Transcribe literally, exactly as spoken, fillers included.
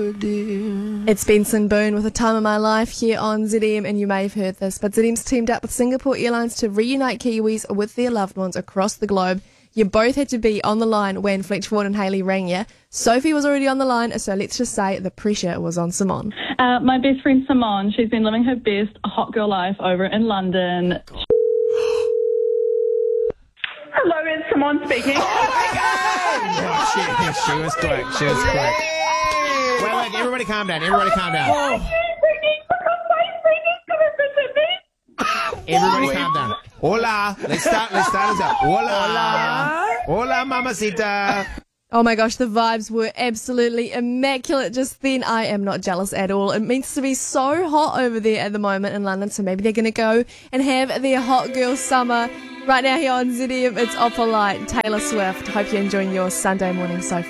It's Benson Boone with A Time of My Life here on Z M, and you may have heard this, but Z M's teamed up with Singapore Airlines to reunite Kiwis with their loved ones across the globe. You both had to be on the line when Fletchford and Hayley rang you. Sophie was already on the line, so let's just say the pressure was on Simone. Uh, my best friend Simone, she's been living her best hot girl life over in London. Hello, it's Simone speaking. Oh, she, she was quick. She was quick. Wait, wait, everybody calm down. Everybody calm down. Everybody calm down. Hola. Let's start. Let's start this up. Hola. Hola, mamacita. Oh my gosh, the vibes were absolutely immaculate just then. I am not jealous at all. It means to be so hot over there at the moment in London, so maybe they're going to go and have their hot girl summer. Right now here on Z M, it's Opalite, Taylor Swift. Hope you're enjoying your Sunday morning so far.